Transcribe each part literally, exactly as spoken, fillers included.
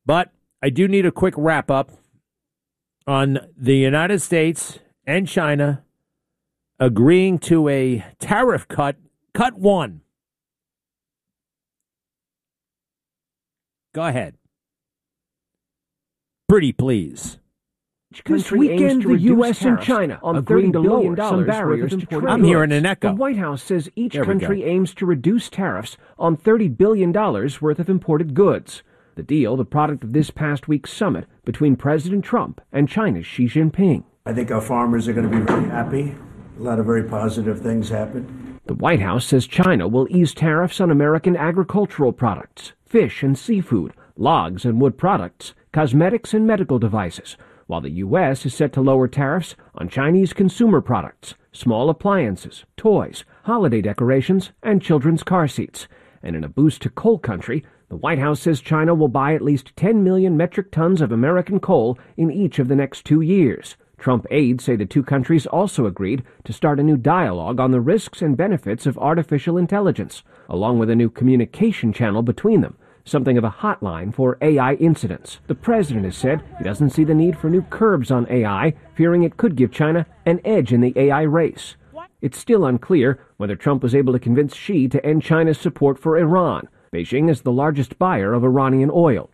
But I do need a quick wrap up on the United States and China agreeing to a tariff cut, cut one. Go ahead. Pretty please. This weekend, the U S and China agreed to lower some barriers to trade. I'm hearing an echo. The White House says each country aims to reduce tariffs on thirty billion dollars worth of imported goods. The deal, the product of this past week's summit between President Trump and China's Xi Jinping. I think our farmers are going to be very happy. A lot of very positive things happened. The White House says China will ease tariffs on American agricultural products, fish and seafood, logs and wood products, cosmetics and medical devices, while the U S is set to lower tariffs on Chinese consumer products, small appliances, toys, holiday decorations, and children's car seats. And in a boost to coal country, the White House says China will buy at least ten million metric tons of American coal in each of the next two years. Trump aides say the two countries also agreed to start a new dialogue on the risks and benefits of artificial intelligence, along with a new communication channel between them, something of a hotline for A I incidents. The president has said he doesn't see the need for new curbs on A I, fearing it could give China an edge in the A I race. It's still unclear whether Trump was able to convince Xi to end China's support for Iran. Beijing is the largest buyer of Iranian oil.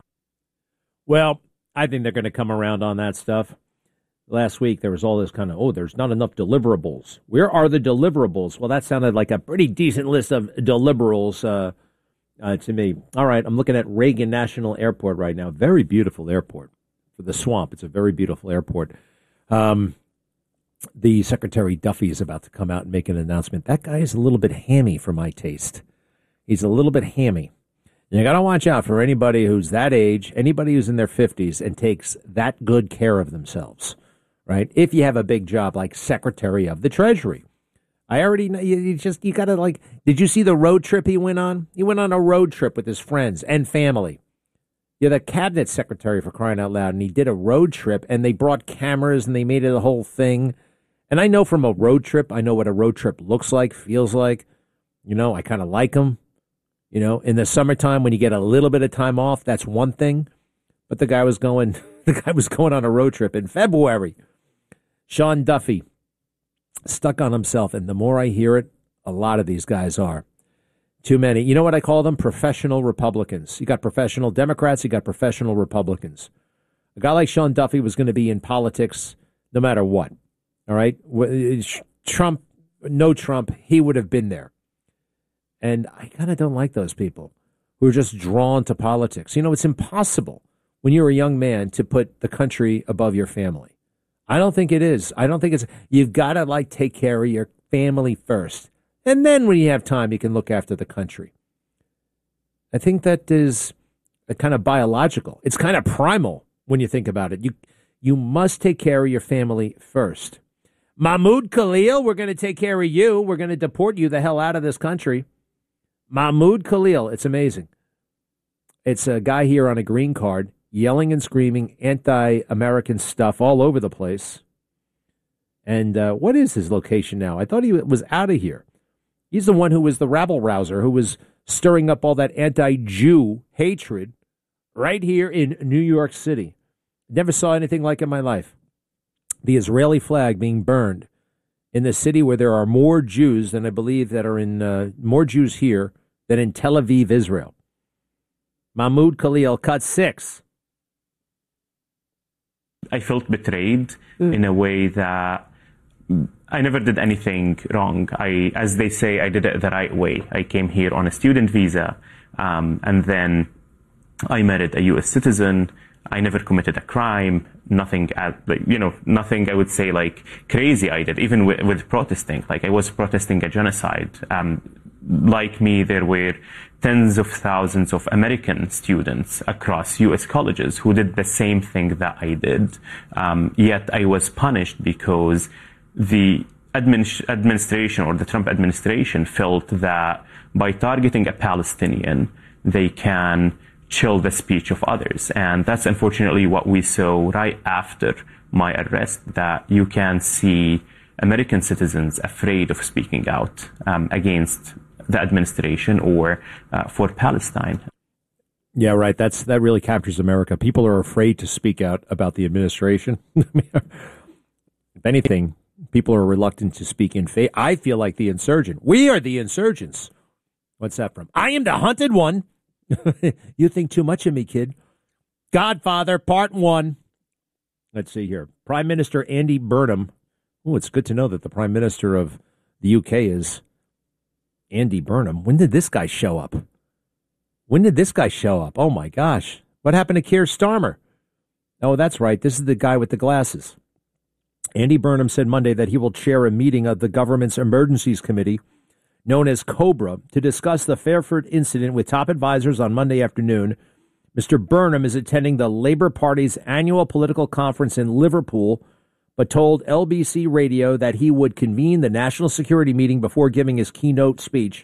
Well, I think they're going to come around on that stuff. Last week, there was all this kind of, oh, there's not enough deliverables. Where are the deliverables? Well, that sounded like a pretty decent list of deliverables uh, uh, to me. All right, I'm looking at Reagan National Airport right now. Very beautiful airport for the swamp. It's a very beautiful airport. Um, the Secretary Duffy is about to come out and make an announcement. That guy is a little bit hammy for my taste. He's a little bit hammy. You got to watch out for anybody who's that age, anybody who's in their fifties and takes that good care of themselves, right? If you have a big job like Secretary of the Treasury. I already know, you, you just, you got to like, did you see the road trip he went on? He went on a road trip with his friends and family. You're the cabinet secretary, for crying out loud, and he did a road trip, and they brought cameras, and they made it a whole thing. And I know from a road trip, I know what a road trip looks like, feels like. You know, I kind of like them. You know, in the summertime when you get a little bit of time off, that's one thing. But the guy was going, the guy was going on a road trip in February. Sean Duffy, stuck on himself, and the more I hear it, a lot of these guys are. Too many. You know what I call them? Professional Republicans. You got professional Democrats, you got professional Republicans. A guy like Sean Duffy was going to be in politics no matter what. All right? Trump, no Trump, he would have been there. And I kind of don't like those people who are just drawn to politics. You know, it's impossible when you're a young man to put the country above your family. I don't think it is. I don't think it's, you've got to like take care of your family first. And then when you have time, you can look after the country. I think that is a kind of biological. It's kind of primal when you think about it. You, you must take care of your family first. Mahmoud Khalil, we're going to take care of you. We're going to deport you the hell out of this country. Mahmoud Khalil, it's amazing. It's a guy here on a green card yelling and screaming anti-American stuff all over the place. And uh, what is his location now? I thought he was out of here. He's the one who was the rabble-rouser, who was stirring up all that anti-Jew hatred right here in New York City. Never saw anything like it in my life. The Israeli flag being burned in the city where there are more Jews than I believe that are in, uh, more Jews here than in Tel Aviv, Israel. Mahmoud Khalil, cut six. I felt betrayed mm. in a way that I never did anything wrong. I, as they say, I did it the right way. I came here on a student visa, um, and then I married a U S citizen. I never committed a crime. Nothing, at, like, you know, nothing I would say like crazy I did, even with, with protesting. Like I was protesting a genocide. Um, like me, there were tens of thousands of American students across U S colleges who did the same thing that I did. Um, yet I was punished because the admin- administration or the Trump administration felt that by targeting a Palestinian, they can chill the speech of others. And that's unfortunately what we saw right after my arrest, that you can see American citizens afraid of speaking out um, against the administration or uh, for Palestine. Yeah, right. That's that really captures America. People are afraid to speak out about the administration. If anything, people are reluctant to speak in favor. I feel like the insurgent. We are the insurgents. What's that from? I am the hunted one. You think too much of me, kid. Godfather, part one. Let's see here. Prime Minister Andy Burnham. Oh, it's good to know that the Prime Minister of the U K is Andy Burnham. When did this guy show up? When did this guy show up? Oh, my gosh. What happened to Keir Starmer? Oh, that's right. This is the guy with the glasses. Andy Burnham said Monday that he will chair a meeting of the government's Emergencies Committee, known as COBRA, to discuss the Fairford incident with top advisors on Monday afternoon. Mister Burnham is attending the Labour Party's annual political conference in Liverpool, but told L B C Radio that he would convene the national security meeting before giving his keynote speech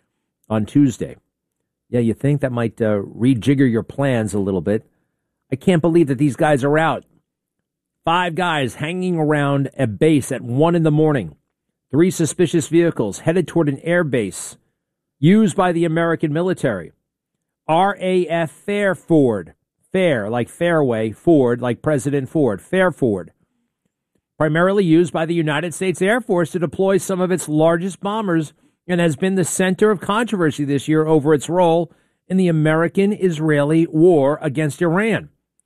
on Tuesday. Yeah, you think that might uh, rejigger your plans a little bit. I can't believe that these guys are out. Five guys hanging around a base at one in the morning. Three suspicious vehicles headed toward an air base used by the American military. R A F Fairford. Fair, like Fairway. Ford, like President Ford. Fairford. Primarily used by the United States Air Force to deploy some of its largest bombers, and has been the center of controversy this year over its role in the American-Israeli war against Iran.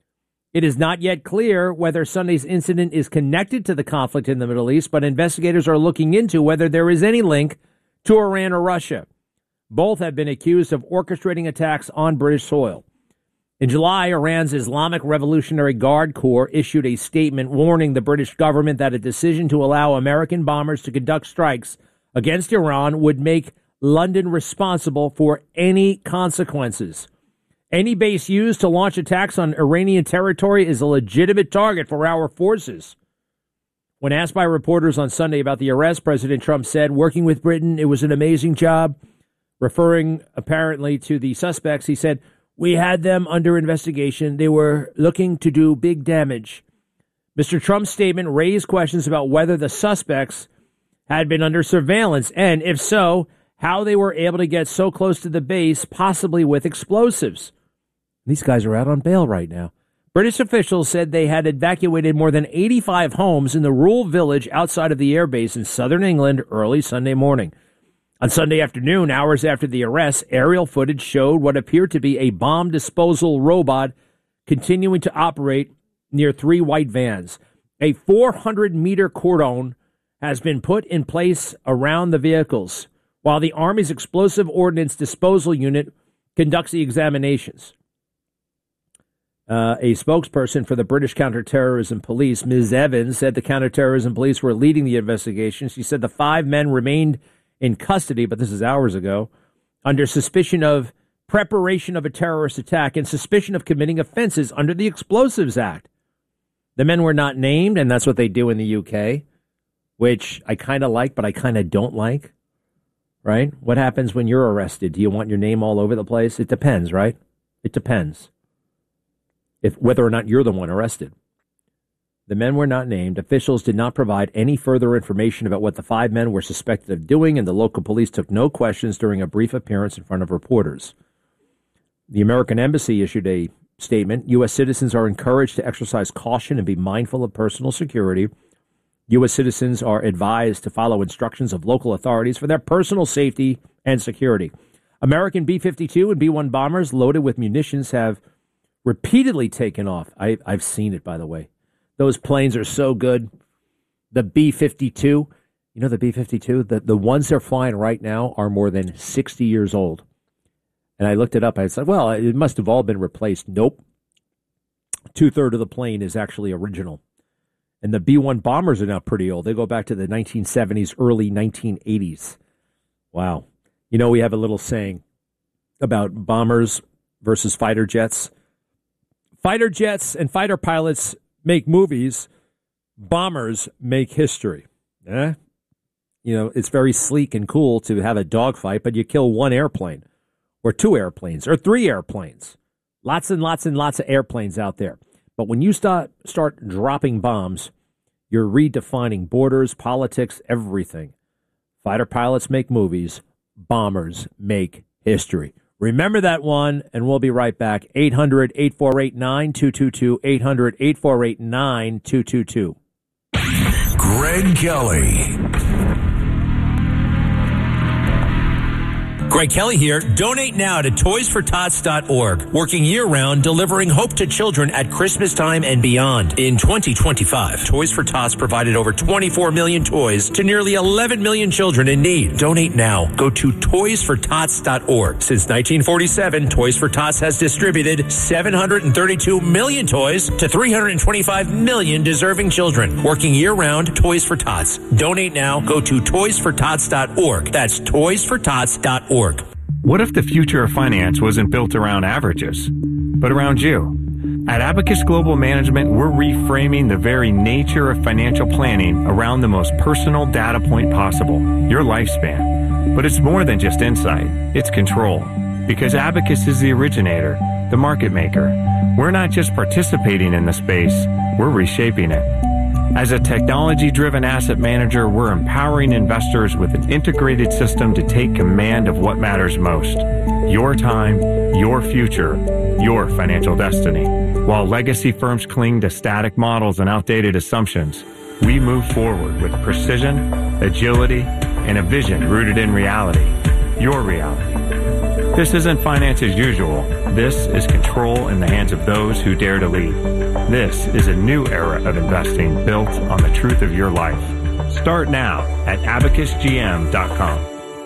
It is not yet clear whether Sunday's incident is connected to the conflict in the Middle East, but investigators are looking into whether there is any link to Iran or Russia. Both have been accused of orchestrating attacks on British soil. In July, Iran's Islamic Revolutionary Guard Corps issued a statement warning the British government that a decision to allow American bombers to conduct strikes against Iran would make London responsible for any consequences. Any base used to launch attacks on Iranian territory is a legitimate target for our forces. When asked by reporters on Sunday about the arrest, President Trump said, working with Britain, it was an amazing job. Referring apparently to the suspects, he said, we had them under investigation. They were looking to do big damage. Mister Trump's statement raised questions about whether the suspects had been under surveillance, and if so, how they were able to get so close to the base, possibly with explosives. These guys are out on bail right now. British officials said they had evacuated more than eighty-five homes in the rural village outside of the airbase in southern England early Sunday morning. On Sunday afternoon, hours after the arrest, aerial footage showed what appeared to be a bomb disposal robot continuing to operate near three white vans. A four hundred meter cordon has been put in place around the vehicles, while the Army's Explosive Ordnance Disposal Unit conducts the examinations. Uh, a spokesperson for the British Counterterrorism Police, Miz Evans, said the counterterrorism police were leading the investigation. She said the five men remained in custody, but this is hours ago, under suspicion of preparation of a terrorist attack and suspicion of committing offenses under the Explosives Act. The men were not named, and that's what they do in the U K, which I kind of like, but I kind of don't like, right? What happens when you're arrested? Do you want your name all over the place? It depends, right? It depends. If whether or not you're the one arrested. The men were not named. Officials did not provide any further information about what the five men were suspected of doing, and the local police took no questions during a brief appearance in front of reporters. The American Embassy issued a statement. U S citizens are encouraged to exercise caution and be mindful of personal security. U S citizens are advised to follow instructions of local authorities for their personal safety and security. American B fifty-two and B one bombers loaded with munitions have repeatedly taken off. I, I've seen it, by the way. Those planes are so good. The B fifty-two, you know the B fifty-two? The, the ones they're flying right now are more than sixty years old. And I looked it up. I said, well, it must have all been replaced. Nope. Two-thirds of the plane is actually original. And the B one bombers are now pretty old. They go back to the nineteen seventies, early nineteen eighties. Wow. You know, we have a little saying about bombers versus fighter jets. Fighter jets and fighter pilots make movies. Bombers make history. Eh? You know, it's very sleek and cool to have a dogfight, but you kill one airplane or two airplanes or three airplanes. Lots and lots and lots of airplanes out there. But when you start start dropping bombs, you're redefining borders, politics, everything. Fighter pilots make movies. Bombers make history. Remember that one, and we'll be right back. eight hundred, eight four eight, nine two two two, eight hundred, eight four eight, nine two two two. Greg Kelly. Greg Kelly here. Donate now to toys for tots dot org, working year-round, delivering hope to children at Christmas time and beyond. In twenty twenty-five, Toys for Tots provided over twenty-four million toys to nearly eleven million children in need. Donate now. Go to toys for tots dot org. Since nineteen forty-seven, Toys for Tots has distributed seven hundred thirty-two million toys to three hundred twenty-five million deserving children. Working year-round, Toys for Tots. Donate now. Go to toys for tots dot org. That's toys for tots dot org. What if the future of finance wasn't built around averages, but around you? At Abacus Global Management, we're reframing the very nature of financial planning around the most personal data point possible, your lifespan. But it's more than just insight, it's control. Because Abacus is the originator, the market maker. We're not just participating in the space, we're reshaping it. As a technology-driven asset manager, we're empowering investors with an integrated system to take command of what matters most. Your time, your future, your financial destiny. While legacy firms cling to static models and outdated assumptions, we move forward with precision, agility, and a vision rooted in reality. Your reality. This isn't finance as usual. This is control in the hands of those who dare to lead. This is a new era of investing built on the truth of your life. Start now at abacus g m dot com.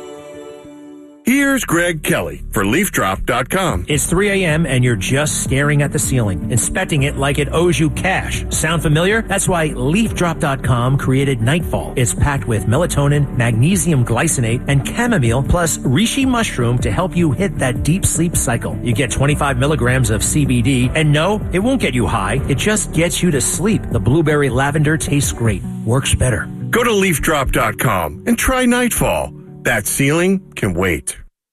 Here's Greg Kelly for leaf drop dot com. It's three a.m. and you're just staring at the ceiling, inspecting it like it owes you cash. Sound familiar? That's why leaf drop dot com created Nightfall. It's packed with melatonin, magnesium glycinate, and chamomile, plus reishi mushroom to help you hit that deep sleep cycle. You get twenty-five milligrams of C B D, and no, it won't get you high. It just gets you to sleep. The blueberry lavender tastes great. Works better. Go to leaf drop dot com and try Nightfall. That ceiling can wait.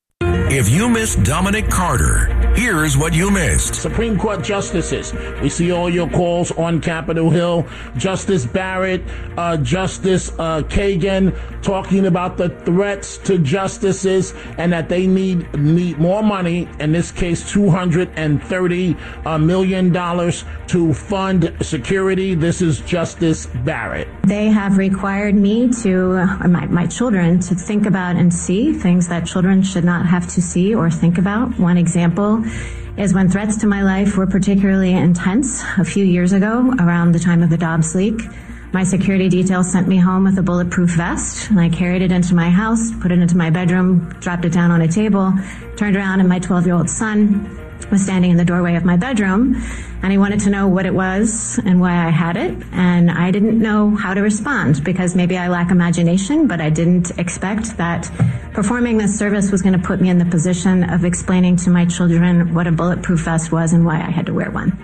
If you missed Dominic Carter, here's what you missed. Supreme Court justices. We see all your calls on Capitol Hill. Justice Barrett, uh, Justice uh, Kagan talking about the threats to justices and that they need need more money, in this case two hundred thirty million dollars to fund security. This is Justice Barrett. They have required me to, or my, my children, to think about and see things that children should not have to see or think about. One example is when threats to my life were particularly intense a few years ago around the time of the Dobbs leak. My security detail sent me home with a bulletproof vest, and I carried it into my house, put it into my bedroom, dropped it down on a table, turned around, and my twelve-year-old son was standing in the doorway of my bedroom, and he wanted to know what it was and why I had it, and I didn't know how to respond because maybe I lack imagination, but I didn't expect that performing this service was going to put me in the position of explaining to my children what a bulletproof vest was and why I had to wear one.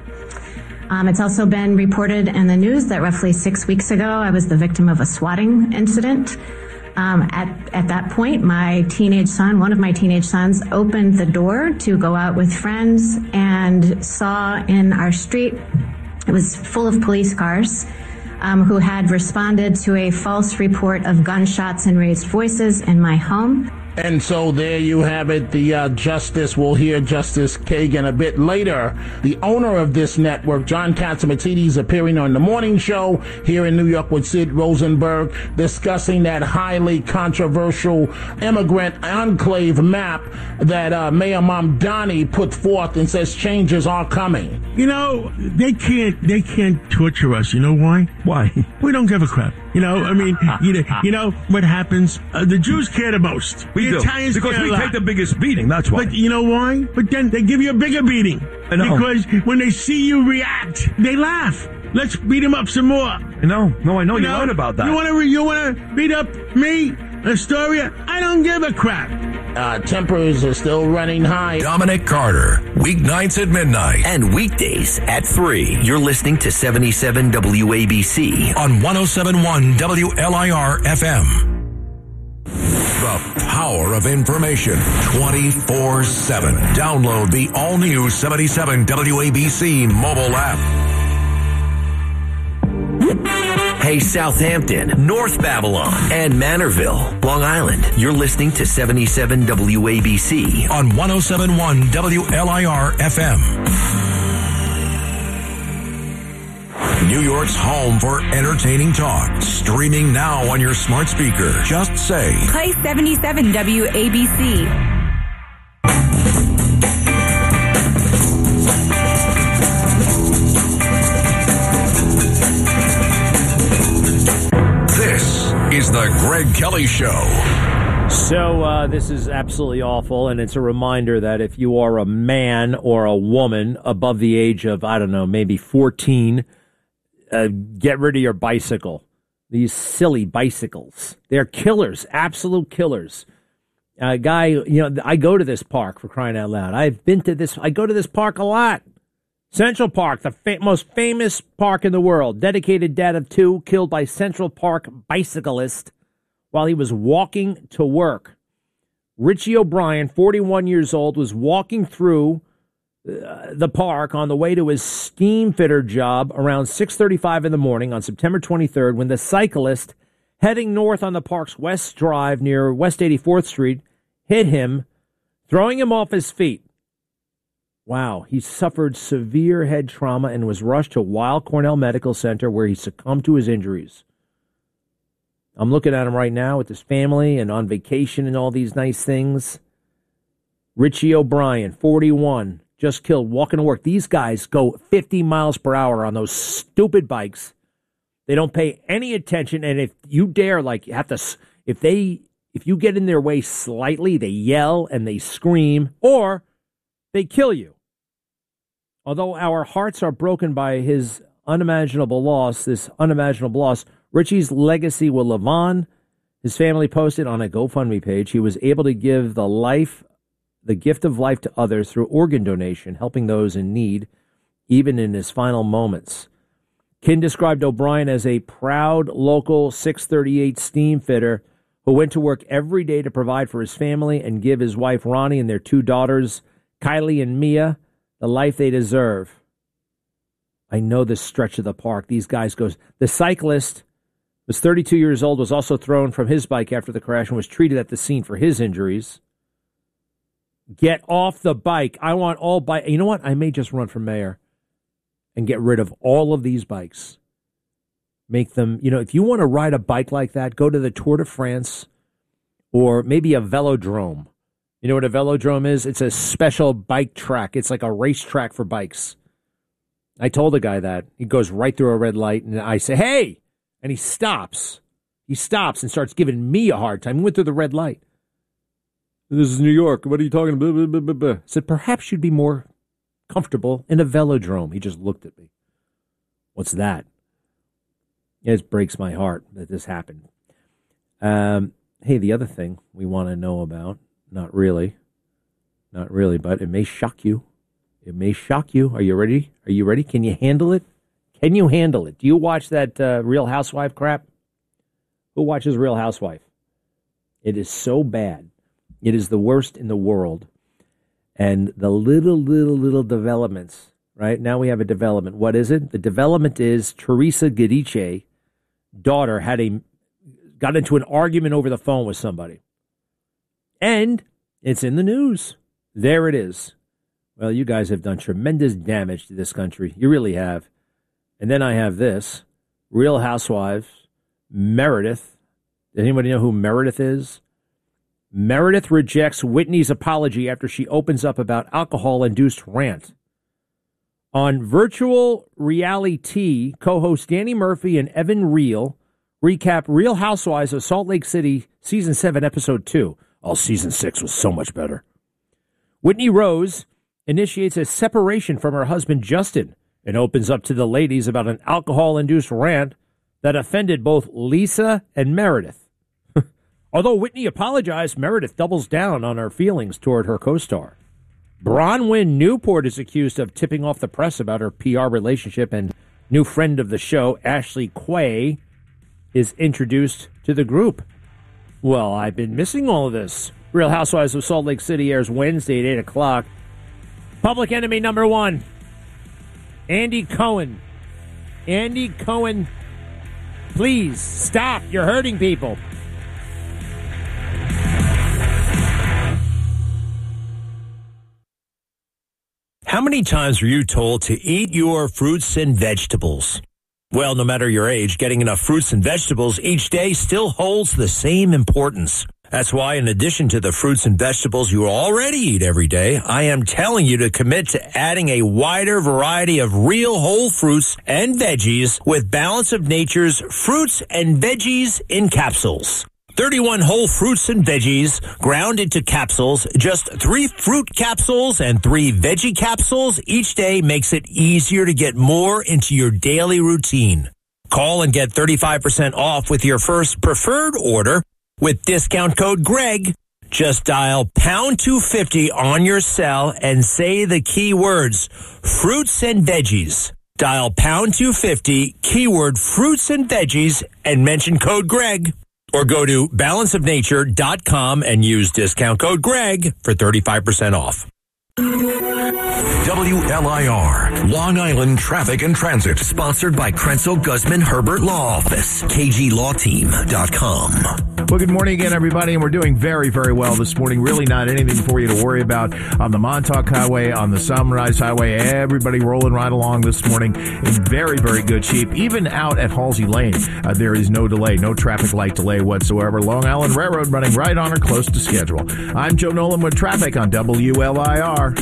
Um, it's also been reported in the news that roughly six weeks ago, I was the victim of a swatting incident. Um, at, at that point, my teenage son, one of my teenage sons, opened the door to go out with friends and saw in our street, it was full of police cars, um, who had responded to a false report of gunshots and raised voices in my home. And so there you have it. The uh, justice, we'll hear Justice Kagan a bit later. The owner of this network, John Catsimatidis, appearing on The Morning Show here in New York with Sid Rosenberg, discussing that highly controversial immigrant enclave map that uh, Mayor Mamdani put forth and says changes are coming. You know, they can't, they can't torture us. You know why? Why? We don't give a crap. You know, I mean, you know, you know what happens? Uh, the Jews care the most. We the do. Italians because care we a lot. take the biggest beating, that's why. But you know why? But then they give you a bigger beating. I know. Because when they see you react, they laugh. Let's beat them up some more. No, no, I know you you're right about that. You want to you want to beat up me, Astoria? I don't give a crap. Uh, tempers are still running high. Dominic Carter, weeknights at midnight. And weekdays at three. You're listening to seventy-seven W A B C on one oh seven point one W L I R F M. The power of information twenty-four seven. Download the all-new seventy-seven W A B C mobile app. Hey, Southampton, North Babylon, and Manorville, Long Island. You're listening to seventy-seven W A B C on one oh seven point one W L I R F M. New York's home for entertaining talk. Streaming now on your smart speaker. Just say, play seventy-seven W A B C. This is the Greg Kelly Show. So uh, this is absolutely awful, and it's a reminder that if you are a man or a woman above the age of, I don't know, maybe fourteen, uh, get rid of your bicycle. These silly bicycles. They're killers, absolute killers. A uh, guy, you know, I go to this park, for crying out loud. I've been to this, I go to this park a lot. Central Park, the fa- most famous park in the world. Dedicated dad of two, killed by Central Park bicyclist while he was walking to work. Richie O'Brien, forty-one years old, was walking through uh, the park on the way to his steam fitter job around six thirty-five in the morning on September twenty-third when the cyclist heading north on the park's West Drive near West eighty-fourth Street hit him, throwing him off his feet. Wow, he suffered severe head trauma and was rushed to Weill Cornell Medical Center where he succumbed to his injuries. I'm looking at him right now with his family and on vacation and all these nice things. Richie O'Brien, forty-one, just killed walking to work. These guys go fifty miles per hour on those stupid bikes. They don't pay any attention, and if you dare, like, you have to, if they, if you get in their way slightly, they yell and they scream, or they kill you. Although our hearts are broken by his unimaginable loss, this unimaginable loss, Richie's legacy will live on. His family posted on a GoFundMe page he was able to give the life, the gift of life to others through organ donation, helping those in need, even in his final moments. Kin described O'Brien as a proud local six thirty-eight steam fitter who went to work every day to provide for his family and give his wife Ronnie and their two daughters, Kylie and Mia, the life they deserve. I know this stretch of the park. These guys goes. The cyclist was thirty-two years old, was also thrown from his bike after the crash and was treated at the scene for his injuries. Get off the bike. I want all bike. You know what? I may just run for mayor and get rid of all of these bikes. Make them, you know, if you want to ride a bike like that, go to the Tour de France or maybe a velodrome. You know what a velodrome is? It's a special bike track. It's like a racetrack for bikes. I told the guy that. He goes right through a red light, and I say, hey! And he stops. He stops and starts giving me a hard time. He went through the red light. This is New York. What are you talking about? Blah, blah, blah, blah. I said, perhaps you'd be more comfortable in a velodrome. He just looked at me. What's that? It breaks my heart that this happened. Um, hey, the other thing we want to know about, not really, not really, but it may shock you. It may shock you. Are you ready? Are you ready? Can you handle it? Can you handle it? Do you watch that uh, Real Housewife crap? Who watches Real Housewife? It is so bad. It is the worst in the world. And the little, little, little developments, right? Now we have a development. What is it? The development is Teresa Giudice, daughter, had a got into an argument over the phone with somebody. And it's in the news. There it is. Well, you guys have done tremendous damage to this country. You really have. And then I have this. Real Housewives, Meredith. Does anybody know who Meredith is? Meredith rejects Whitney's apology after she opens up about alcohol-induced rant. On virtual reality, co-hosts Danny Murphy and Evan Reel recap Real Housewives of Salt Lake City, Season seven, Episode two. Oh, Season six was so much better. Whitney Rose initiates a separation from her husband, Justin, and opens up to the ladies about an alcohol-induced rant that offended both Lisa and Meredith. Although Whitney apologized, Meredith doubles down on her feelings toward her co-star. Bronwyn Newport is accused of tipping off the press about her P R relationship, and new friend of the show, Ashley Quay, is introduced to the group. Well, I've been missing all of this. Real Housewives of Salt Lake City airs Wednesday at eight o'clock. Public enemy number one, Andy Cohen. Andy Cohen Please, stop. You're hurting people. How many times were you told to eat your fruits and vegetables? Well, no matter your age, getting enough fruits and vegetables each day still holds the same importance. That's why, in addition to the fruits and vegetables you already eat every day, I am telling you to commit to adding a wider variety of real whole fruits and veggies with Balance of Nature's Fruits and Veggies in Capsules. thirty-one whole fruits and veggies ground into capsules. Just three fruit capsules and three veggie capsules each day makes it easier to get more into your daily routine. Call and get thirty-five percent off with your first preferred order with discount code Greg. Just dial pound two fifty on your cell and say the key words, fruits and veggies. Dial pound two fifty, keyword fruits and veggies, and mention code Greg. Or go to balance of nature dot com and use discount code Greg for thirty-five percent off. W L I R, Long Island Traffic and Transit. Sponsored by Krenzel Guzman Herbert Law Office, K G law team dot com. Well, good morning again, everybody, and we're doing very, very well this morning. Really not anything for you to worry about on the Montauk Highway, on the Sunrise Highway. Everybody rolling right along this morning in very, very good shape. Even out at Halsey Lane, uh, there is no delay, no traffic light delay whatsoever. Long Island Railroad running right on or close to schedule. I'm Joe Nolan with traffic on W L I R.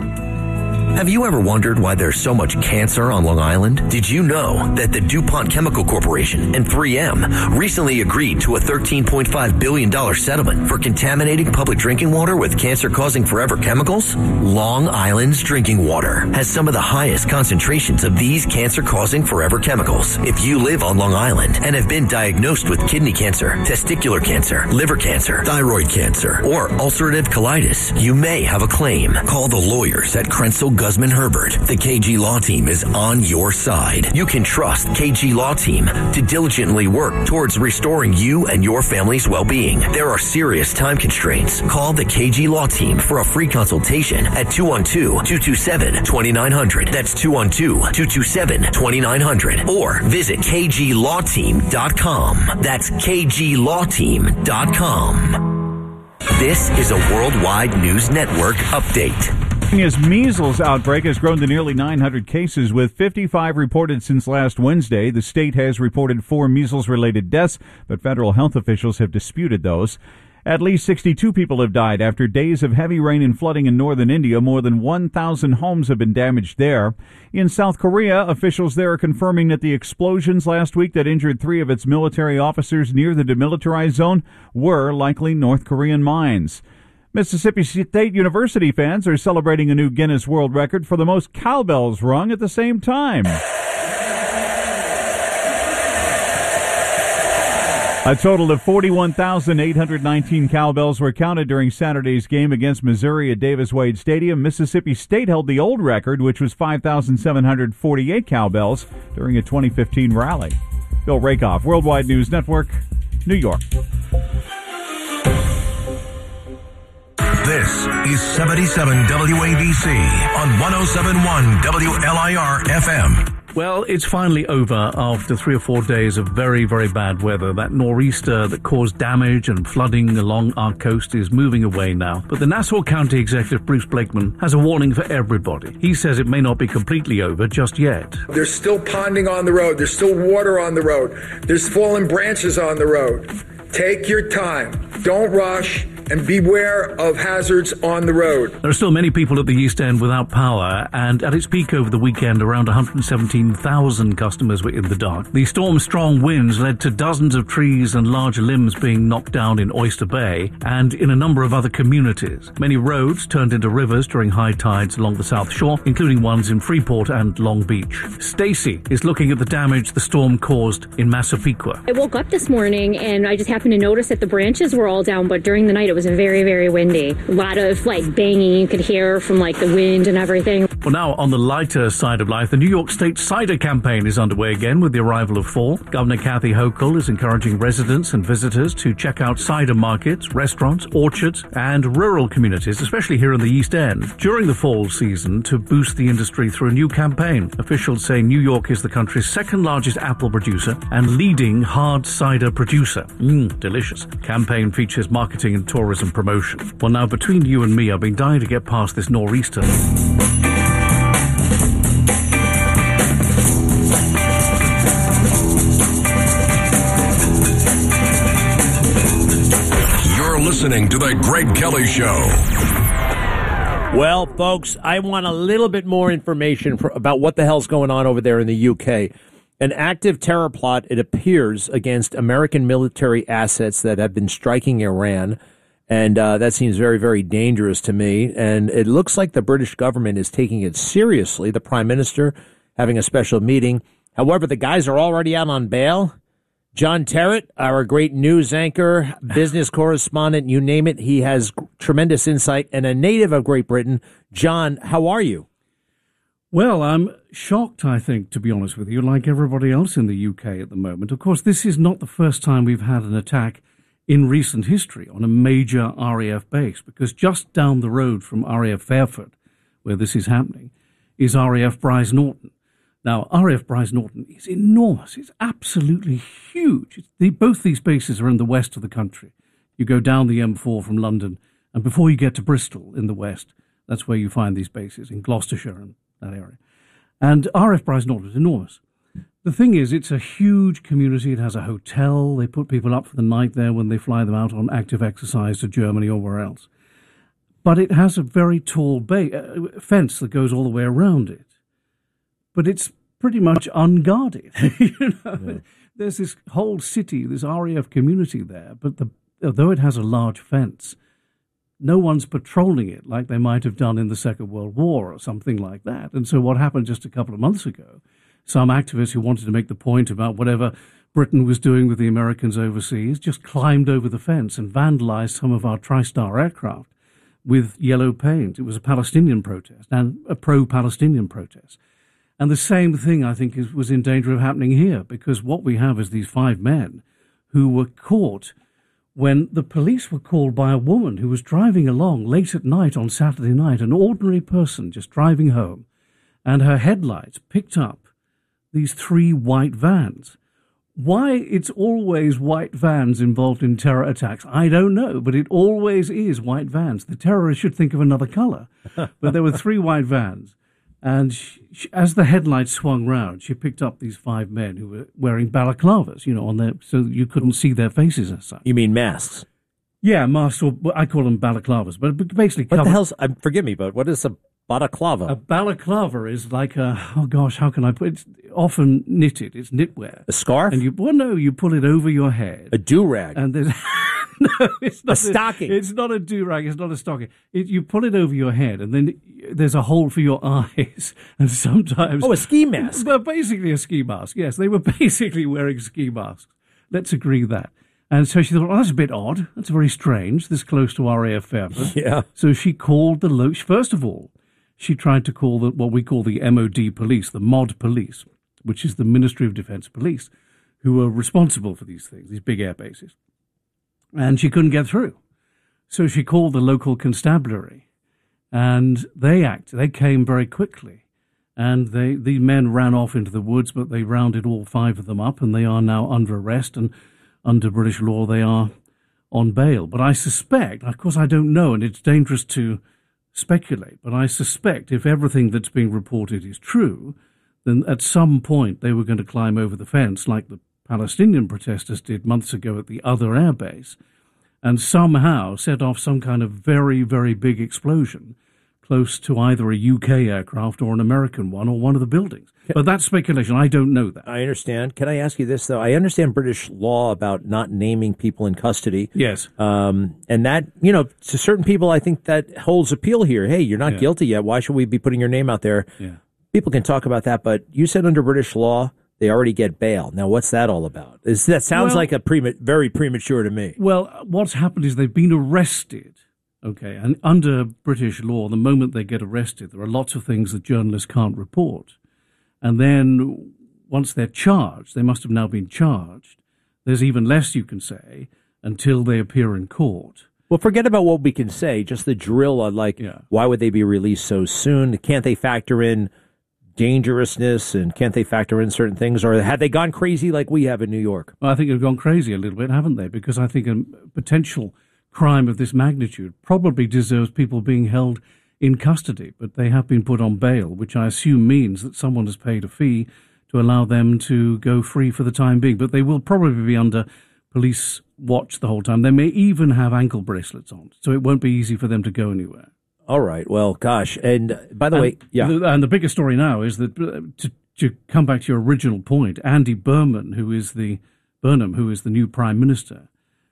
Have you ever wondered why there's so much cancer on Long Island? Did you know that the DuPont Chemical Corporation and three M recently agreed to a thirteen point five billion dollars settlement for contaminating public drinking water with cancer-causing forever chemicals? Long Island's drinking water has some of the highest concentrations of these cancer-causing forever chemicals. If you live on Long Island and have been diagnosed with kidney cancer, testicular cancer, liver cancer, thyroid cancer, or ulcerative colitis, you may have a claim. Call the lawyers at Krenzel Guzman Herbert. The K G Law Team is on your side. You can trust K G Law Team to diligently work towards restoring you and your family's well-being. There are serious time constraints. Call the K G Law Team for a free consultation at two one two, two two seven, two nine zero zero. That's two one two, two two seven, two nine zero zero. Or visit K G law team dot com. That's K G law team dot com. This is a Worldwide News Network update. His measles outbreak has grown to nearly nine hundred cases, with fifty-five reported since last Wednesday. The state has reported four measles-related deaths, but federal health officials have disputed those. At least sixty-two people have died after days of heavy rain and flooding in northern India. More than one thousand homes have been damaged there. In South Korea, officials there are confirming that the explosions last week that injured three of its military officers near the demilitarized zone were likely North Korean mines. Mississippi State University fans are celebrating a new Guinness World Record for the most cowbells rung at the same time. A total of forty-one thousand eight hundred nineteen cowbells were counted during Saturday's game against Missouri at Davis-Wade Stadium. Mississippi State held the old record, which was five thousand seven hundred forty-eight cowbells during a twenty fifteen rally. Bill Rakoff, Worldwide News Network, New York. This is seventy-seven W A B C on one oh seven point one W L I R F M. Well, it's finally over after three or four days of very, very bad weather. That nor'easter that caused damage and flooding along our coast is moving away now. But the Nassau County Executive, Bruce Blakeman, has a warning for everybody. He says it may not be completely over just yet. There's still ponding on the road. There's still water on the road. There's fallen branches on the road. Take your time. Don't rush. And beware of hazards on the road. There are still many people at the East End without power, and at its peak over the weekend, around one hundred seventeen thousand customers were in the dark. The storm's strong winds led to dozens of trees and large limbs being knocked down in Oyster Bay and in a number of other communities. Many roads turned into rivers during high tides along the South Shore, including ones in Freeport and Long Beach. Stacy is looking at the damage the storm caused in Massapequa. I woke up this morning and I just happened to notice that the branches were all down, but during the night it was very, very windy. A lot of like banging you could hear from like the wind and everything. Well, now on the lighter side of life, the New York State Cider Campaign is underway again with the arrival of fall. Governor Kathy Hochul is encouraging residents and visitors to check out cider markets, restaurants, orchards, and rural communities, especially here in the East End, during the fall season to boost the industry through a new campaign. Officials say New York is the country's second largest apple producer and leading hard cider producer. Mmm, delicious. Campaign features marketing and tourism promotion. Well, now between you and me, I've been dying to get past this nor'easter. Listening to The Greg Kelly Show. Well, folks, I want a little bit more information for, about what the hell's going on over there in the U K. An active terror plot, it appears, against American military assets that have been striking Iran. And uh, that seems very, very dangerous to me. And it looks like the British government is taking it seriously. The Prime Minister having a special meeting. However, the guys are already out on bail. John Terrett, our great news anchor, business correspondent, you name it. He has tremendous insight and a native of Great Britain. John, how are you? Well, I'm shocked, I think, to be honest with you, like everybody else in the U K at the moment. Of course, this is not the first time we've had an attack in recent history on a major R A F base, because just down the road from R A F Fairford, where this is happening, is R A F Brize Norton. Now, R A F Brize Norton is enormous. It's absolutely huge. It's the, both these bases are in the west of the country. You go down the M four from London, and before you get to Bristol in the west, that's where you find these bases, in Gloucestershire and that area. And R A F Brize Norton is enormous. The thing is, it's a huge community. It has a hotel. They put people up for the night there when they fly them out on active exercise to Germany or where else. But it has a very tall ba- uh, fence that goes all the way around it. But it's pretty much unguarded. you know? Yeah. There's this whole city, this R A F community there, but the, although it has a large fence, no one's patrolling it like they might have done in the Second World War or something like that. And so what happened just a couple of months ago, some activists who wanted to make the point about whatever Britain was doing with the Americans overseas just climbed over the fence and vandalized some of our TriStar aircraft with yellow paint. It was a Palestinian protest, and a pro-Palestinian protest. And the same thing, I think, is, was in danger of happening here, because what we have is these five men who were caught when the police were called by a woman who was driving along late at night on Saturday night, an ordinary person just driving home, and her headlights picked up these three white vans. Why it's always white vans involved in terror attacks, I don't know, but it always is white vans. The terrorists should think of another color. But there were three white vans. And she, she, as the headlights swung round, she picked up these five men who were wearing balaclavas, you know, on their, so you couldn't see their faces as such. You mean masks? Yeah, masks, or I call them balaclavas, but basically... What covered. the hell's... Uh, forgive me, but what is a balaclava? A balaclava is like a... Oh, gosh, how can I put it? It's often knitted. It's knitwear. A scarf? And you, well, no, you pull it over your head. A do-rag? And there's... No, it's not a stocking. A, it's not a do-rag. It's not a stocking. It, you pull it over your head, and then there's a hole for your eyes. And sometimes... Oh, a ski mask. Well, basically a ski mask. Yes, they were basically wearing ski masks. Let's agree that. And so she thought, well, that's a bit odd. That's very strange, this close to R A F Fairford. Yeah. So she called the... Lo- First of all, she tried to call the what we call the M O D police, the M O D police, which is the Ministry of Defence police, who are responsible for these things, these big air bases. And she couldn't get through. So she called the local constabulary, and they acted. They came very quickly, and they the men ran off into the woods, but they rounded all five of them up, and they are now under arrest, and under British law they are on bail. But I suspect, of course I don't know, and it's dangerous to speculate, but I suspect if everything that's being reported is true, then at some point they were going to climb over the fence like the Palestinian protesters did months ago at the other airbase, and somehow set off some kind of very, very big explosion close to either a U K aircraft or an American one or one of the buildings. But that's speculation. I don't know that. I understand. Can I ask you this, though? I understand British law about not naming people in custody. Yes. Um, and that, you know, to certain people, I think that holds appeal here. Hey, you're not yeah. guilty yet. Why should we be putting your name out there? Yeah. People can talk about that, but you said under British law, they already get bail. Now, what's that all about? Is, that sounds well, like a prema- very premature to me. Well, what's happened is they've been arrested Okay, and under British law, the moment they get arrested, there are lots of things that journalists can't report. And then once they're charged, they must have now been charged, there's even less you can say until they appear in court. Well, forget about what we can say, just the drill on, like, yeah. why would they be released so soon? Can't they factor in dangerousness, and can't they factor in certain things? Or have they gone crazy like we have in New York? Well, I think they've gone crazy a little bit, haven't they? Because I think a potential crime of this magnitude probably deserves people being held in custody, but they have been put on bail, which I assume means that someone has paid a fee to allow them to go free for the time being. But they will probably be under police watch the whole time. They may even have ankle bracelets on, so it won't be easy for them to go anywhere. All right. Well, gosh. And by the and way, yeah. The, and the biggest story now is that, uh, to, to come back to your original point, Andy Burnham, who is the Burnham, who is the new prime minister,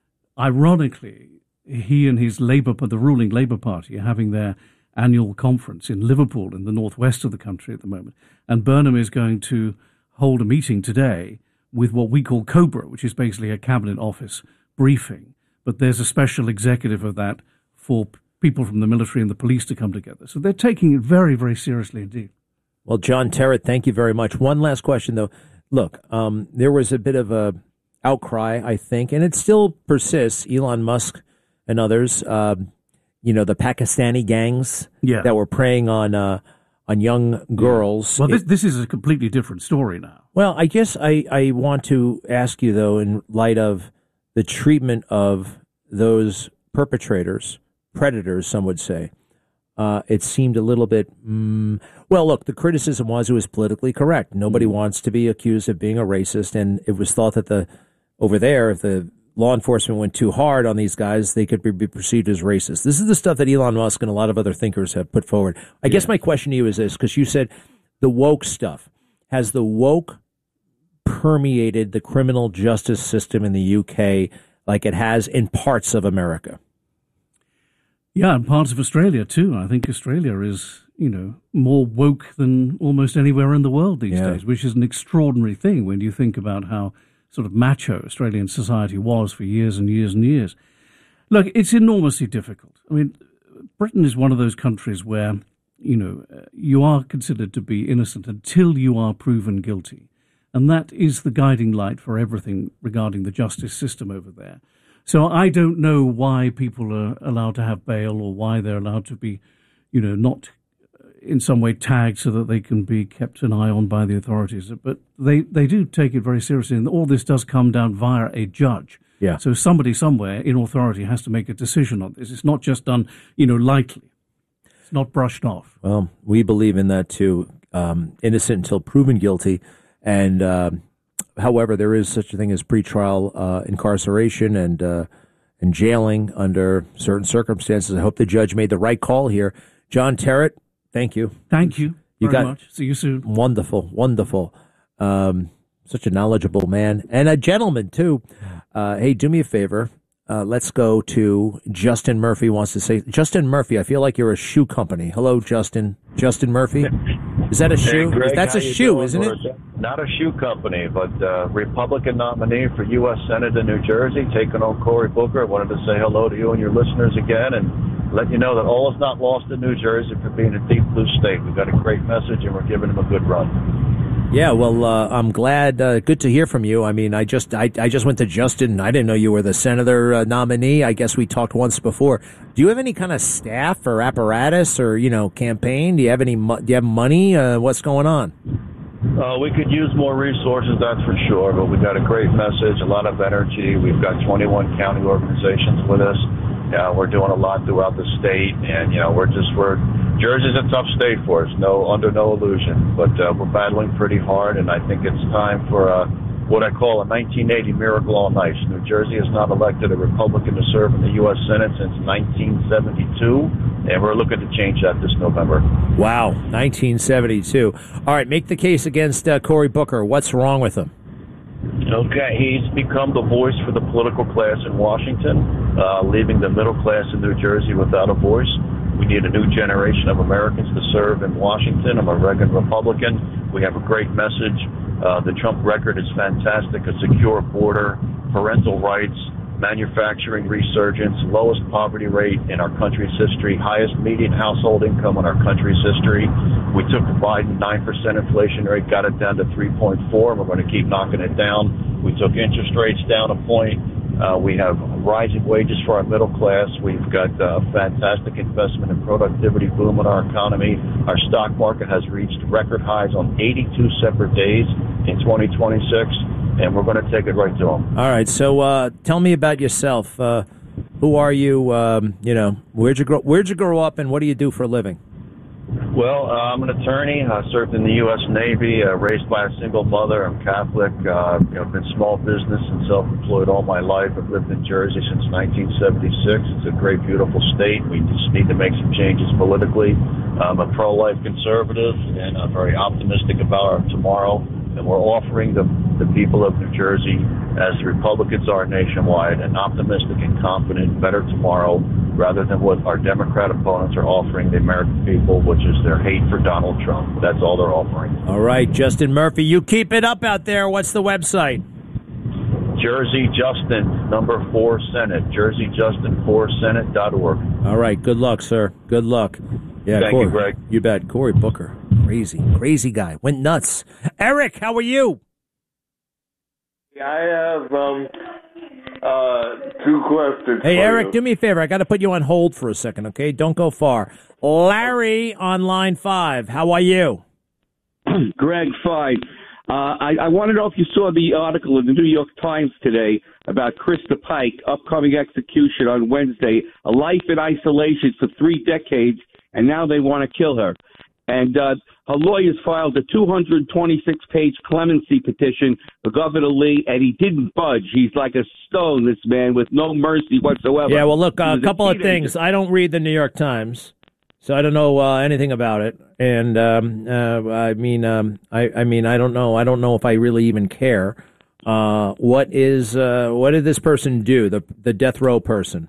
ironically, he and his Labour, the ruling Labour Party, are having their annual conference in Liverpool in the northwest of the country at the moment. And Burnham is going to hold a meeting today with what we call COBRA, which is basically a cabinet office briefing. But there's a special executive of that for people from the military and the police to come together. So they're taking it very, very seriously indeed. Well, John Terrett, thank you very much. One last question, though. Look, um, there was a bit of a outcry, I think, and it still persists. Elon Musk and others, uh, you know, the Pakistani gangs yeah. that were preying on uh, on young girls. Well, this, this is a completely different story now. Well, I guess I, I want to ask you, though, in light of the treatment of those perpetrators, predators, some would say, uh, it seemed a little bit, mm, well, look, the criticism was it was politically correct. Nobody mm-hmm. wants to be accused of being a racist, and it was thought that the over there, if the law enforcement went too hard on these guys, they could be perceived as racist. This is the stuff that Elon Musk and a lot of other thinkers have put forward. I yeah. guess my question to you is this, because you said the woke stuff. Has the woke permeated the criminal justice system in the U K like it has in parts of America? Yeah, and parts of Australia, too. I think Australia is, you know, more woke than almost anywhere in the world these yeah. days, which is an extraordinary thing when you think about how sort of macho Australian society was for years and years and years. Look, it's enormously difficult. I mean, Britain is one of those countries where, you know, you are considered to be innocent until you are proven guilty. And that is the guiding light for everything regarding the justice system over there. So I don't know why people are allowed to have bail or why they're allowed to be, you know, not in some way tagged so that they can be kept an eye on by the authorities. But they, they do take it very seriously. And all this does come down via a judge. Yeah. So somebody somewhere in authority has to make a decision on this. It's not just done, you know, lightly. It's not brushed off. Well, we believe in that too. Um, innocent until proven guilty. And, uh, however, there is such a thing as pretrial uh, incarceration and uh, and jailing under certain circumstances. I hope the judge made the right call here. John Terrett, thank you. Thank you you very got, much. See you soon. Wonderful, wonderful. Um, such a knowledgeable man and a gentleman, too. Uh, hey, do me a favor. Uh, let's go to Justin Murphy wants to say. Justin Murphy, I feel like you're a shoe company. Hello, Justin. Justin Murphy. Is that a shoe? Hey, Greg, That's a shoe, doing? isn't it? Not a shoe company, but uh, Republican nominee for U S Senate in New Jersey, taking on Cory Booker. I wanted to say hello to you and your listeners again and let you know that all is not lost in New Jersey for being a deep blue state. We've got a great message and we're giving them a good run. Yeah, well, uh, I'm glad. Uh, good to hear from you. I mean, I just I, I just went to Justin. I didn't know you were the senator uh, nominee. I guess we talked once before. Do you have any kind of staff or apparatus or, you know, campaign? Do you have any? Do you have money? Uh, what's going on? Uh, we could use more resources, that's for sure, but we've got a great message, a lot of energy. We've got twenty-one county organizations with us. Uh, we're doing a lot throughout the state, and, you know, we're just, we're, Jersey's a tough state for us, no, under no illusion, but uh, we're battling pretty hard, and I think it's time for uh, what I call a nineteen eighty miracle on ice. New Jersey has not elected a Republican to serve in the U S Senate since nineteen seventy-two, and we're looking to change that this November. Wow, nineteen seventy-two. All right, make the case against uh, Cory Booker. What's wrong with him? Okay, he's become the voice for the political class in Washington, uh, leaving the middle class in New Jersey without a voice. We need a new generation of Americans to serve in Washington. I'm a Reagan Republican. We have a great message. Uh, the Trump record is fantastic, a secure border, parental rights, manufacturing resurgence, lowest poverty rate in our country's history, highest median household income in our country's history. We took the Biden nine percent inflation rate, got it down to three point four, and we're going to keep knocking it down. We took interest rates down a point. Uh, we have rising wages for our middle class. We've got a fantastic investment and productivity boom in our economy. Our stock market has reached record highs on eighty-two separate days in twenty twenty-six, and we're going to take it right to them. All right, so uh, tell me about yourself. Uh, who are you? Um, you know, where'd you grow? Where'd you grow up, and what do you do for a living? Well, uh, I'm an attorney. I served in the U S Navy, uh, raised by a single mother. I'm Catholic. Uh, you know, been small business and self-employed all my life. I've lived in Jersey since nineteen seventy-six. It's a great, beautiful state. We just need to make some changes politically. I'm a pro-life conservative, and I'm very optimistic about our tomorrow. And we're offering the, the people of New Jersey, as the Republicans are nationwide, an optimistic and confident, better tomorrow, rather than what our Democrat opponents are offering the American people, which is their hate for Donald Trump. That's all they're offering. All right, Justin Murphy, you keep it up out there. What's the website? Jersey Justin, number four Senate, jersey justin four senate dot org. All right, good luck, sir. Good luck. Yeah, Thank Cory, you, Greg. You bet. Cory Booker, crazy, crazy guy. Went nuts. Eric, how are you? I have um, uh, two questions. Hey, for Eric, you. do me a favor. I got to put you on hold for a second, okay? Don't go far. Larry on line five. How are you? Greg, fine. Uh, I, I want to know if you saw the article in the New York Times today about Krista Pike, upcoming execution on Wednesday, a life in isolation for three decades, and now they want to kill her. And uh, her lawyers filed a two hundred twenty-six page clemency petition for Governor Lee, and he didn't budge. He's like a stone, this man, with no mercy whatsoever. Yeah, well, look, uh, a couple of teenager. things. I don't read the New York Times, so I don't know uh, anything about it. And um, uh, I mean, um, I, I mean, I don't know. I don't know if I really even care. Uh, what is uh, what did this person do? The the death row person.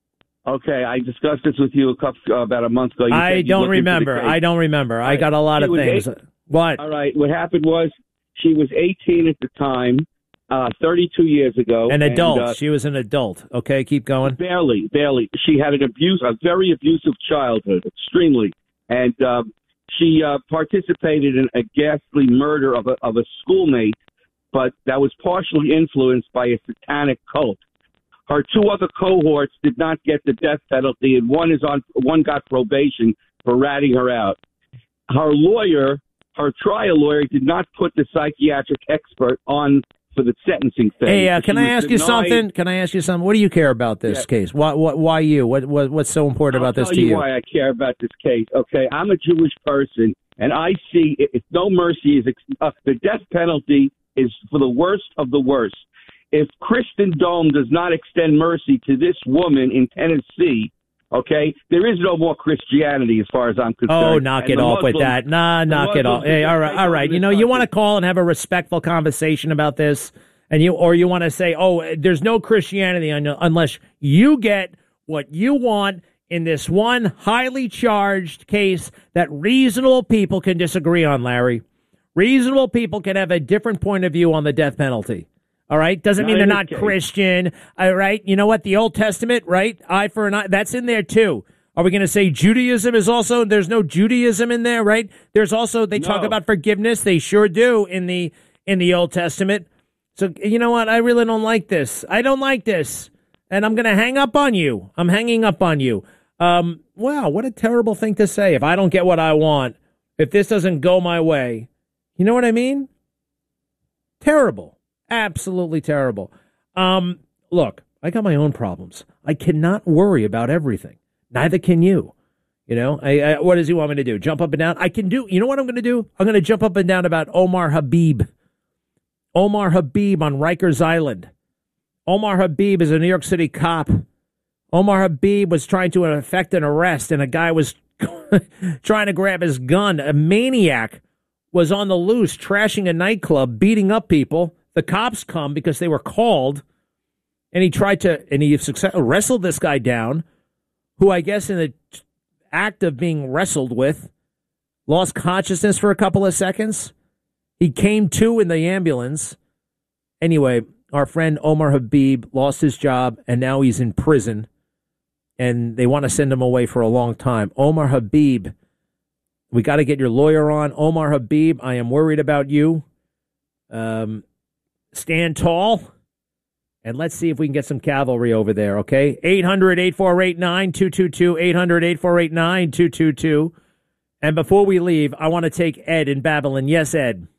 Okay, I discussed this with you a couple, uh, about a month ago. You I said you don't looked into the remember. case. I don't remember. I got a lot She of was things. eight- What? All right. What happened was she was eighteen at the time, uh, thirty-two years ago. An adult. And, uh, She was an adult. Okay, keep going. Barely, barely. She had an abuse, a very abusive childhood, extremely, and um, she uh, participated in a ghastly murder of a of a schoolmate, but that was partially influenced by a satanic cult. Her two other cohorts did not get the death penalty, and one is on one got probation for ratting her out. Her lawyer, her trial lawyer, did not put the psychiatric expert on for the sentencing phase. Hey, uh, She can I was ask you denied- something? Can I ask you something? What do you care about this Yeah. case? Why, why, why you? What, what, what's so important I'll about this tell to you you? why I care about this case. Okay, I'm a Jewish person, and I see if no mercy is ex- uh, the death penalty is for the worst of the worst. If Kristen Dome does not extend mercy to this woman in Tennessee, okay, there is no more Christianity as far as I'm concerned. Oh, knock And it the off with Muslims- that. Nah, the knock it off. Muslims Hey, are all gonna right, take all over right. You this know, you want to country. call and have a respectful conversation about this, and you, or you want to say, oh, there's no Christianity un- unless you get what you want in this one highly charged case that reasonable people can disagree on, Larry. Reasonable people can have a different point of view on the death penalty. All right. Doesn't Not mean they're in this not case. Christian. All right. You know what? The Old Testament, right? Eye for an eye. That's in there too. Are we going to say Judaism is also, there's no Judaism in there, right? There's also, they talk No. about forgiveness. They sure do in the, in the Old Testament. So you know what? I really don't like this. I don't like this. And I'm going to hang up on you. I'm hanging up on you. Um, wow. What a terrible thing to say. If I don't get what I want, if this doesn't go my way, you know what I mean? Terrible. Absolutely terrible. Um, look, I got my own problems. I cannot worry about everything. Neither can you. You know, I, I, what does he want me to do? Jump up and down? I can do. You know what I'm going to do? I'm going to jump up and down about Omar Habib. Omar Habib on Rikers Island. Omar Habib is a New York City cop. Omar Habib was trying to effect an arrest, and a guy was trying to grab his gun. A maniac was on the loose, trashing a nightclub, beating up people. The cops come because they were called, and he tried to, and he success, wrestled this guy down, who I guess in the act of being wrestled with, lost consciousness for a couple of seconds. He came to in the ambulance. Anyway, our friend Omar Habib lost his job, and now he's in prison, and they want to send him away for a long time. Omar Habib, we got to get your lawyer on. Omar Habib, I am worried about you. Um, stand tall, and let's see if we can get some cavalry over there, okay? eight hundred, eight four eight, nine two two two, eight hundred, eight four eight, nine two two two. And before we leave, I want to take Ed in Babylon. Yes, Ed.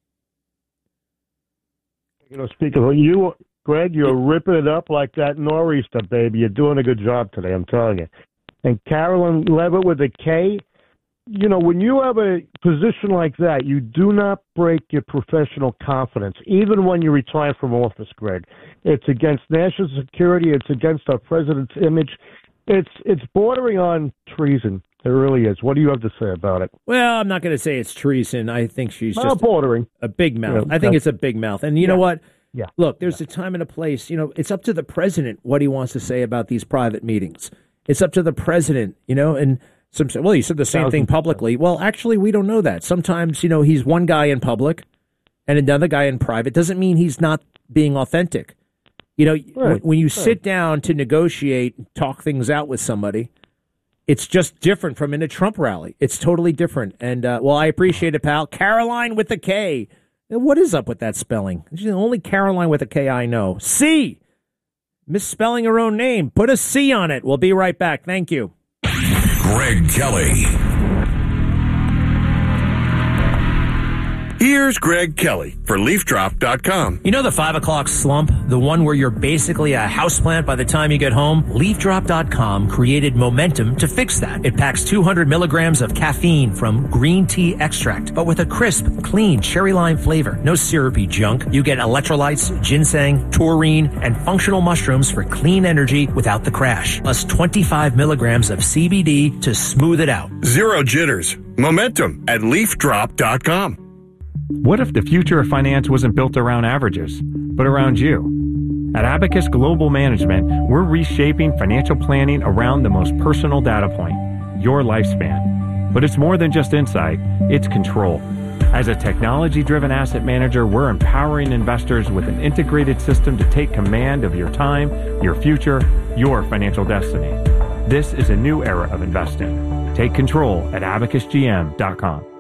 You know, speaking of you, Greg, you're ripping it up like that nor'easter, baby. You're doing a good job today, I'm telling you. And Carolyn Levitt with a K, you know, when you have a position like that, you do not break your professional confidence, even when you retire from office, Greg. It's against national security. It's against our president's image. It's it's bordering on treason. It really is. What do you have to say about it? Well, I'm not going to say it's treason. I think she's Well, just bordering. a big mouth. Yeah, I think it's a big mouth. And you yeah. know what? Yeah. Look, there's a time and a place. You know, it's up to the president what he wants to say about these private meetings. It's up to the president, you know, and some say, well, he said the same thing publicly. Well, actually, we don't know that. Sometimes, you know, he's one guy in public and another guy in private. Doesn't mean he's not being authentic. You know, Right. when, when you Right. sit down to negotiate, talk things out with somebody, it's just different from in a Trump rally. It's totally different. And, uh, well, I appreciate it, pal. Caroline with a K. Now, what is up with that spelling? She's the only Caroline with a K I know. C. Misspelling her own name. Put a C on it. We'll be right back. Thank you. Greg Kelly. Here's Greg Kelly for Leaf Drop dot com. You know the five o'clock slump? The one where you're basically a houseplant by the time you get home? Leaf Drop dot com created Momentum to fix that. It packs two hundred milligrams of caffeine from green tea extract, but with a crisp, clean cherry lime flavor. No syrupy junk. You get electrolytes, ginseng, taurine, and functional mushrooms for clean energy without the crash. Plus twenty-five milligrams of C B D to smooth it out. Zero jitters. Momentum at Leaf Drop dot com. What if the future of finance wasn't built around averages, but around you? At Abacus Global Management, we're reshaping financial planning around the most personal data point, your lifespan. But it's more than just insight, it's control. As a technology-driven asset manager, we're empowering investors with an integrated system to take command of your time, your future, your financial destiny. This is a new era of investing. Take control at abacus g m dot com.